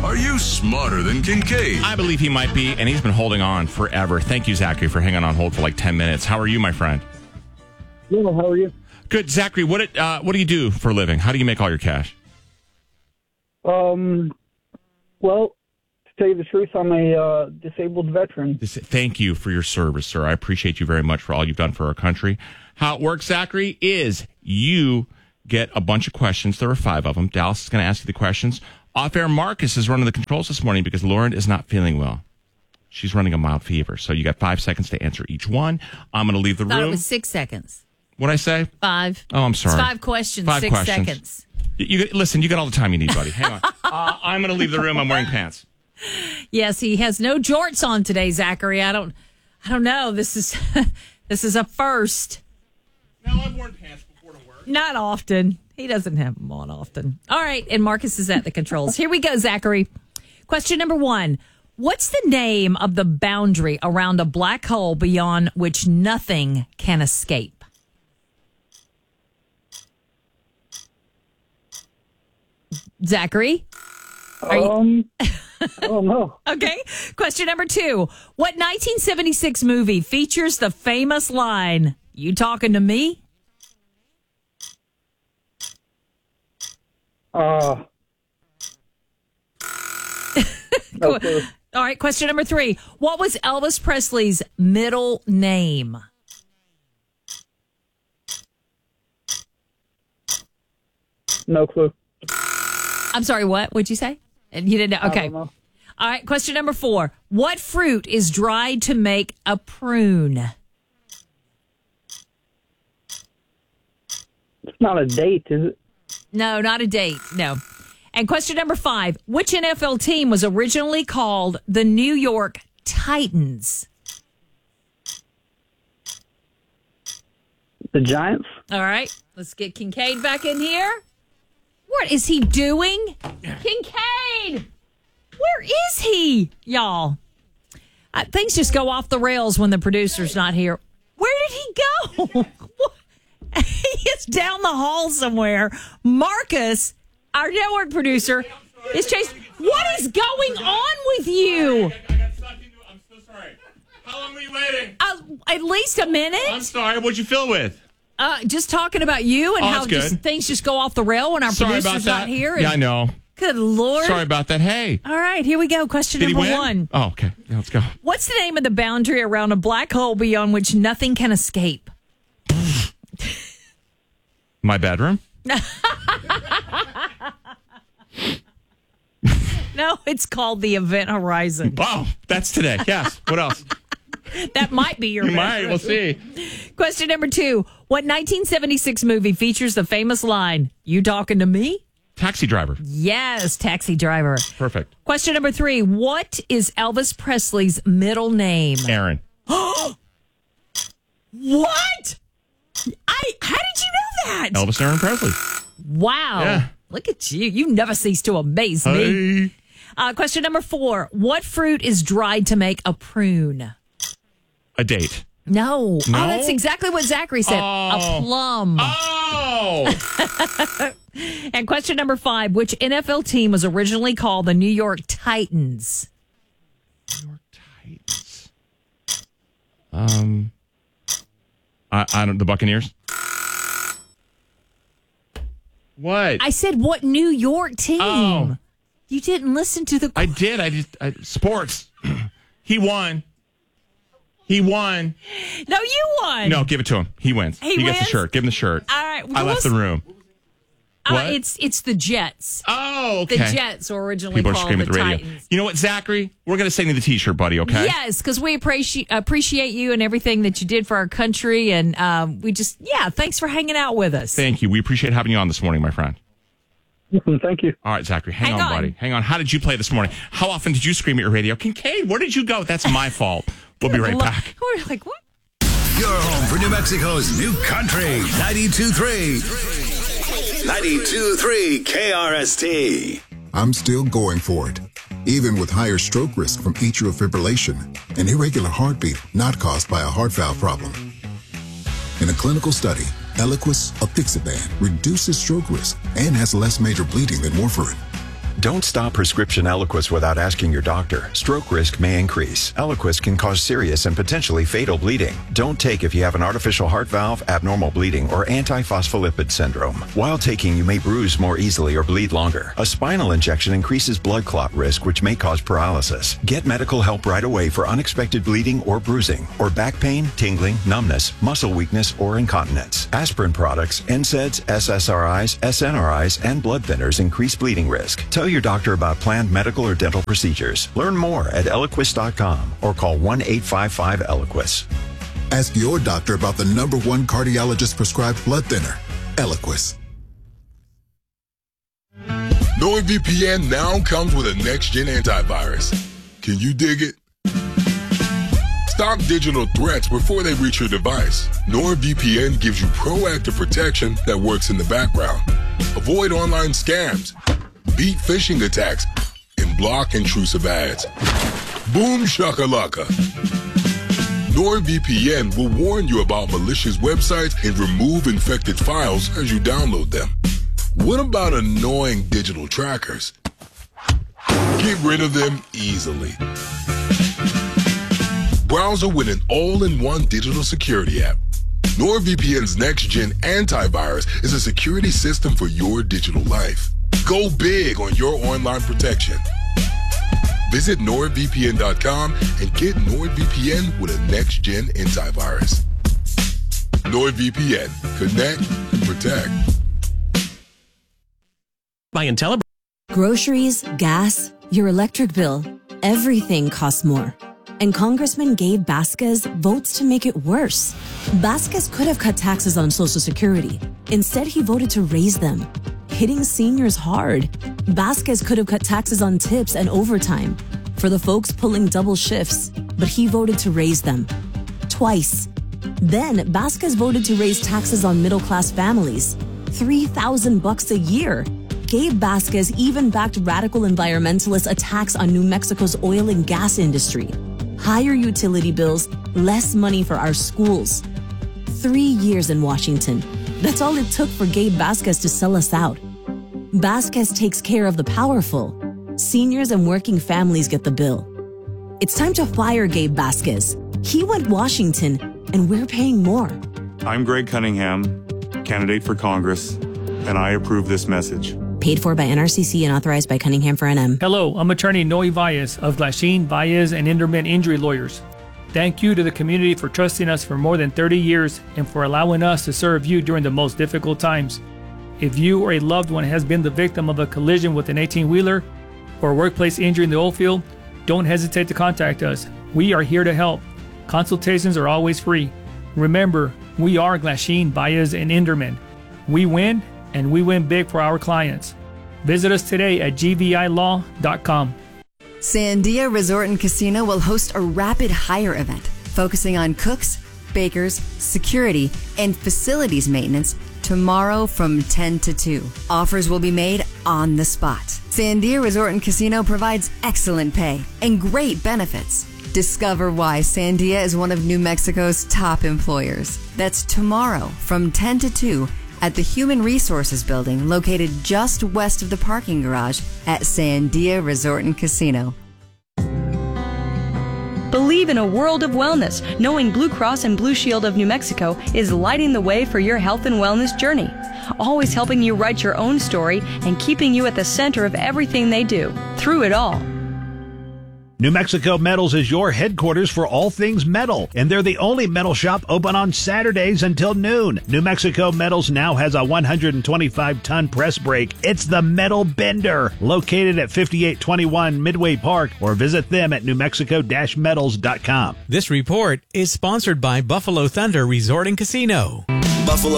Are you smarter than Kincaid? I believe he might be, and he's been holding on forever. Thank you, Zachary, for hanging on hold for like 10 minutes. How are you, my friend? Yeah, how are you? Good. Zachary, what do you do for a living? How do you make all your cash? Well, to tell you the truth, I'm a disabled veteran. Thank you for your service, sir. I appreciate you very much for all you've done for our country. How it works, Zachary, is you get a bunch of questions. There are 5 of them. Dallas is going to ask you the questions. Off-air, Marcus is running the controls this morning because Lauren is not feeling well. She's running a mild fever. So you got 5 seconds to answer each one. I'm going to leave the room. I thought it was 6 seconds. What'd I say? 5. Oh, I'm sorry. It's 5 questions, 5 6 questions. seconds. Listen, you got all the time you need, buddy. Hang on. I'm going to leave the room. I'm wearing pants. Yes, he has no jorts on today, Zachary. I don't know. This is a first. No, I've worn pants before to work. Not often. He doesn't have them on often. All right, and Marcus is at the controls. Here we go, Zachary. Question number 1. What's the name of the boundary around a black hole beyond which nothing can escape? Zachary? I don't know. Okay. Question number 2. What 1976 movie features the famous line, "You talking to me"? No clue. All right. Question number 3. What was Elvis Presley's middle name? No clue. I'm sorry, what? What'd you say? You didn't know? Okay. I don't know. All right. Question number 4. What fruit is dried to make a prune? It's not a date, is it? No, not a date. No. And question number 5. Which NFL team was originally called the New York Titans? The Giants? All right. Let's get Kincaid back in here. What is he doing? Kincaid! Where is he, y'all? Things just go off the rails when the producer's not here. Where did he go? He is down the hall somewhere. Marcus, our network producer, is chasing. What is going on with you? I got sucked into it. I'm so sorry. How long were you waiting? At least a minute. I'm sorry. What'd you fill with? Just talking about you and how things just go off the rail when our producer's not here. Yeah, I know. Good Lord. Sorry about that. Hey. All right, here we go. Question number 1. Oh, okay. Yeah, let's go. What's the name of the boundary around a black hole beyond which nothing can escape? My bedroom? No, it's called the Event Horizon. Oh, that's today. Yes. What else? That might be your You bedroom. might. We'll see. Question number 2. What 1976 movie features the famous line, "You talking to me"? Taxi Driver. Yes, Taxi Driver. Perfect. Question number 3. What is Elvis Presley's middle name? Aaron. What? How did you know that? Elvis Aaron Presley. Wow. Yeah. Look at you. You never cease to amaze me. Question number 4. What fruit is dried to make a prune? A date. No. No? Oh, that's exactly what Zachary said. Oh. A plum. Oh! And question number 5. Which NFL team was originally called the New York Titans? New York Titans. I don't. The Buccaneers. What? I said what New York team? Oh. You didn't listen to the... I did. Sports. He won. He won. No, you won. No, give it to him. He wins. He gets the wins? shirt. Give him the shirt. All right. I left the room. What? It's the Jets. Oh, okay. The Jets were originally People are called screaming the at the radio. Titans. You know what, Zachary? We're going to send you the T-shirt, buddy, okay? Yes, because we appreciate you and everything that you did for our country. And thanks for hanging out with us. Thank you. We appreciate having you on this morning, my friend. Thank you. All right, Zachary. Hang on, buddy. Hang on. How did you play this morning? How often did you scream at your radio? Kincaid, where did you go? That's my fault. We'll be right back. We're like, what? You're home for New Mexico's new country. 92.3. 92.3 KRST. I'm still going for it, even with higher stroke risk from atrial fibrillation, an irregular heartbeat not caused by a heart valve problem. In a clinical study, Eliquis apixaban reduces stroke risk and has less major bleeding than warfarin. Don't stop prescription Eliquis without asking your doctor. Stroke risk may increase. Eliquis can cause serious and potentially fatal bleeding. Don't take if you have an artificial heart valve, abnormal bleeding, or antiphospholipid syndrome. While taking, you may bruise more easily or bleed longer. A spinal injection increases blood clot risk, which may cause paralysis. Get medical help right away for unexpected bleeding or bruising, or back pain, tingling, numbness, muscle weakness, or incontinence. Aspirin products, NSAIDs, SSRIs, SNRIs, and blood thinners increase bleeding risk. Tell your doctor about planned medical or dental procedures. Learn more at Eliquis.com or call 1-855-ELIQUIS. Ask your doctor about the #1 cardiologist prescribed blood thinner, Eliquis. NordVPN now comes with a next-gen antivirus. Can you dig it? Stop digital threats before they reach your device. NordVPN gives you proactive protection that works in the background. Avoid online scams, beat phishing attacks, and block intrusive ads. Boom shakalaka. NordVPN will warn you about malicious websites and remove infected files as you download them. What about annoying digital trackers? Get rid of them easily. Browser with an all-in-one digital security app. NordVPN's next-gen antivirus is a security system for your digital life. Go big on your online protection. Visit NordVPN.com and get NordVPN with a next-gen antivirus. NordVPN. Connect, protect. By Intellibrand. Groceries, gas, your electric bill, everything costs more. And Congressman Gabe Vasquez votes to make it worse. Vasquez could have cut taxes on Social Security. Instead, he voted to raise them, hitting seniors hard. Vasquez could have cut taxes on tips and overtime for the folks pulling double shifts, but he voted to raise them twice. Then Vasquez voted to raise taxes on middle-class families, $3,000 a year. Gabe Vasquez even backed radical environmentalist attacks on New Mexico's oil and gas industry. Higher utility bills, less money for our schools. 3 years in Washington. That's all it took for Gabe Vasquez to sell us out. Vasquez takes care of the powerful. Seniors and working families get the bill. It's time to fire Gabe Vasquez. He went Washington, and we're paying more. I'm Greg Cunningham, candidate for Congress, and I approve this message. Paid for by NRCC and authorized by Cunningham for NM. Hello, I'm attorney Noe Valles of Glasheen, Valles, and Inderman Injury Lawyers. Thank you to the community for trusting us for more than 30 years and for allowing us to serve you during the most difficult times. If you or a loved one has been the victim of a collision with an 18-wheeler or a workplace injury in the oil field, don't hesitate to contact us. We are here to help. Consultations are always free. Remember, we are Glasheen, Valles, and Inderman. We win, and we win big for our clients. Visit us today at gvilaw.com. Sandia Resort and Casino will host a rapid hire event focusing on cooks, bakers, security, and facilities maintenance tomorrow from 10 to 2. Offers will be made on the spot. Sandia Resort and Casino provides excellent pay and great benefits. Discover why Sandia is one of New Mexico's top employers. That's tomorrow from 10 to 2 at the Human Resources Building located just west of the parking garage at Sandia Resort and Casino. Believe in a world of wellness, knowing Blue Cross and Blue Shield of New Mexico is lighting the way for your health and wellness journey, always helping you write your own story and keeping you at the center of everything they do, through it all. New Mexico Metals is your headquarters for all things metal, and they're the only metal shop open on Saturdays until noon. New Mexico Metals now has a 125-ton press brake. It's the Metal Bender, located at 5821 Midway Park, or visit them at newmexico-metals.com. This report is sponsored by Buffalo Thunder Resort and Casino. Buffalo